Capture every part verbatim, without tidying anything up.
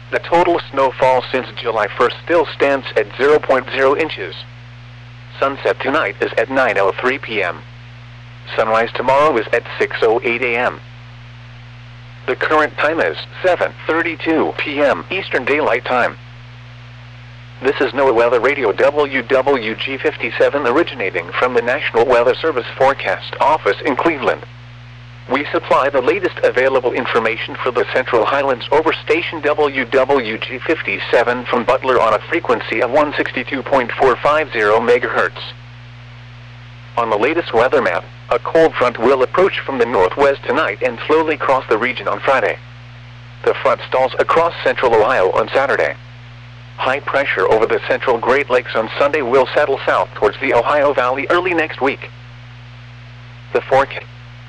The total snowfall since July first still stands at zero point zero inches. Sunset tonight is at nine oh three p m Sunrise tomorrow is at six oh eight a m The current time is seven thirty-two p m Eastern Daylight Time. This is NOAA Weather Radio W W G fifty-seven originating from the National Weather Service Forecast Office in Cleveland. We supply the latest available information for the Central Highlands over station W W G fifty-seven from Butler on a frequency of one sixty-two point four five zero megahertz. On the latest weather map, a cold front will approach from the northwest tonight and slowly cross the region on Friday. The front stalls across central Ohio on Saturday. High pressure over the central Great Lakes on Sunday will settle south towards the Ohio Valley early next week. The forecast.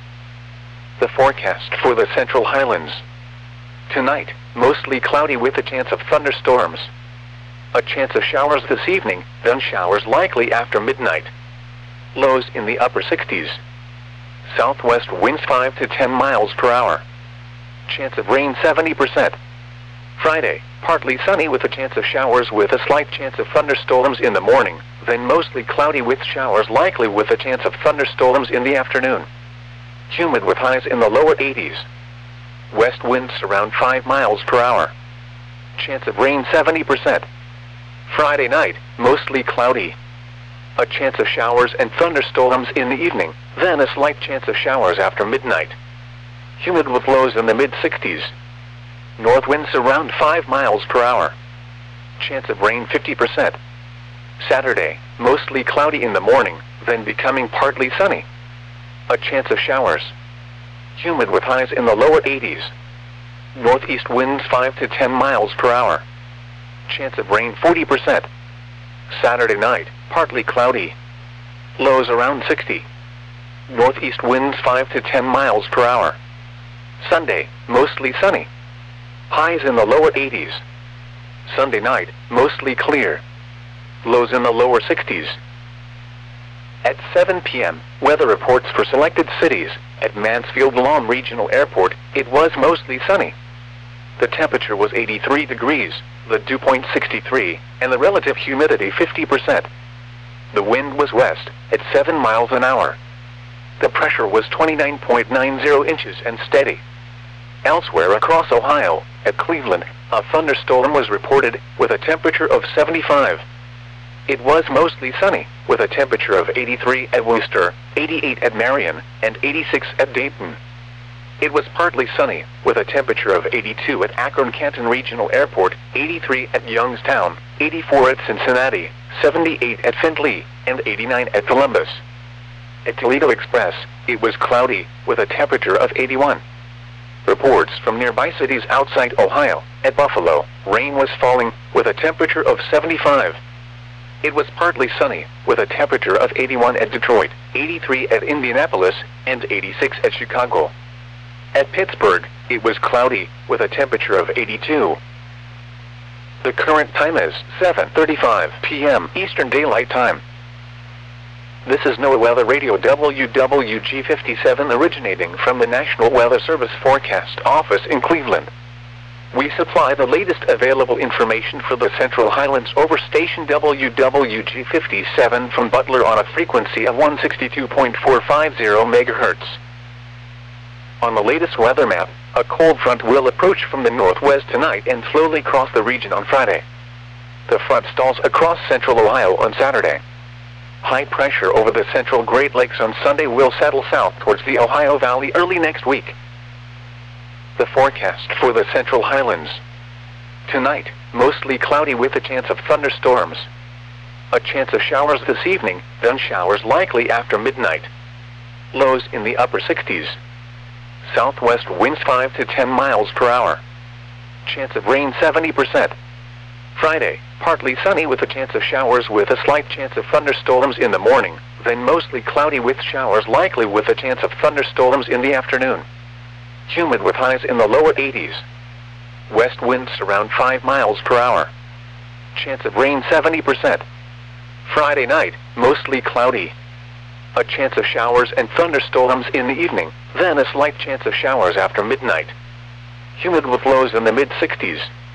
The forecast for the Central Highlands. Tonight, mostly cloudy with a chance of thunderstorms. A chance of showers this evening, then showers likely after midnight. Lows in the upper sixties. Southwest winds five to ten miles per hour. Chance of rain seventy percent. Friday, partly sunny with a chance of showers with a slight chance of thunderstorms in the morning, then mostly cloudy with showers likely with a chance of thunderstorms in the afternoon. Humid with highs in the lower eighties. West winds around five miles per hour. Chance of rain seventy percent. Friday night, mostly cloudy. A chance of showers and thunderstorms in the evening, then a slight chance of showers after midnight. Humid with lows in the mid sixties. North winds around five miles per hour. Chance of rain fifty percent. Saturday, mostly cloudy in the morning, then becoming partly sunny. A chance of showers. Humid with highs in the lower eighties. Northeast winds five to ten miles per hour. Chance of rain forty percent. Saturday night, partly cloudy. Lows around sixty. Northeast winds five to ten miles per hour. Sunday, mostly sunny. Highs in the lower eighties. Sunday night, mostly clear. Lows in the lower sixties. At seven p m, weather reports for selected cities. At Mansfield Lawn Regional Airport, it was mostly sunny. The temperature was eighty-three degrees, the dew point sixty-three, and the relative humidity fifty percent. The wind was west, at seven miles an hour. The pressure was twenty-nine point nine zero inches and steady. Elsewhere across Ohio, at Cleveland, a thunderstorm was reported, with a temperature of seventy-five. It was mostly sunny, with a temperature of eighty-three at Worcester, eighty-eight at Marion, and eighty-six at Dayton. It was partly sunny, with a temperature of eighty-two at Akron-Canton Regional Airport, eighty-three at Youngstown, eighty-four at Cincinnati, seventy-eight at Findlay, and eighty-nine at Columbus. At Toledo Express, it was cloudy, with a temperature of eighty-one. Reports from nearby cities outside Ohio. At Buffalo, rain was falling, with a temperature of seventy-five. It was partly sunny, with a temperature of eighty-one at Detroit, eighty-three at Indianapolis, and eighty-six at Chicago. At Pittsburgh, it was cloudy, with a temperature of eighty-two. The current time is seven thirty-five p m Eastern Daylight Time. This is NOAA Weather Radio W W G fifty-seven originating from the National Weather Service Forecast Office in Cleveland. We supply the latest available information for the Central Highlands over station W W G fifty-seven from Butler on a frequency of one sixty-two point four five zero megahertz. On the latest weather map, a cold front will approach from the northwest tonight and slowly cross the region on Friday. The front stalls across central Ohio on Saturday. High pressure over the central Great Lakes on Sunday will settle south towards the Ohio Valley early next week. The forecast for the Central Highlands. Tonight, mostly cloudy with a chance of thunderstorms. A chance of showers this evening, then showers likely after midnight. Lows in the upper sixties. Southwest winds five to ten miles per hour. Chance of rain seventy percent. Friday, partly sunny with a chance of showers with a slight chance of thunderstorms in the morning, then mostly cloudy with showers likely with a chance of thunderstorms in the afternoon. Humid with highs in the lower eighties. West winds around five miles per hour. Chance of rain seventy percent. Friday night, mostly cloudy. A chance of showers and thunderstorms in the evening, then a slight chance of showers after midnight. Humid with lows in the mid sixties.